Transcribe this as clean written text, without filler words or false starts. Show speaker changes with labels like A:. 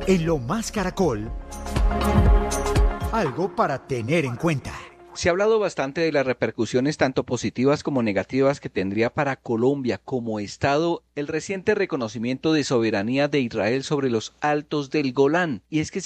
A: En Lo Más Caracol, algo para tener en cuenta.
B: Se ha hablado bastante de las repercusiones tanto positivas como negativas que tendría para Colombia como Estado el reciente reconocimiento de soberanía de Israel sobre los Altos del Golán. Y es que